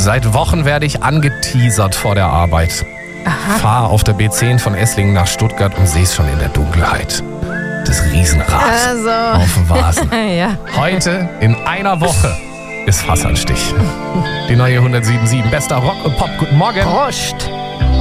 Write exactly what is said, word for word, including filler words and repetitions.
Seit Wochen werde ich angeteasert vor der Arbeit. Aha. Fahre auf der B zehn von Esslingen nach Stuttgart und sehe es schon in der Dunkelheit. Das Riesenrad Also. auf dem Vasen. Ja. Heute, in einer Woche, ist Fassanstich. Die neue hundertsieben Komma sieben. Bester Rock und Pop. Guten Morgen. Prost.